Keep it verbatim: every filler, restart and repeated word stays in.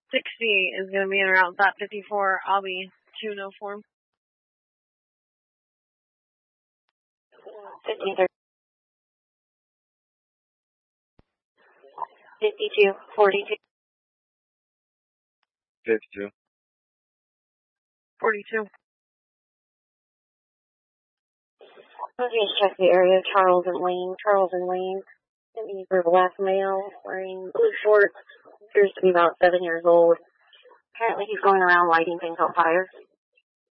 sixty is going to be in route dot fifty-four. I'll be two no form. fifty-three. fifty-two, forty-two. fifty-two. forty-two. Let's just check the area. Charles and Lane. Charles and Lane. He's a black male wearing blue shorts. Appears to be about seven years old. Apparently he's going around lighting things on fire.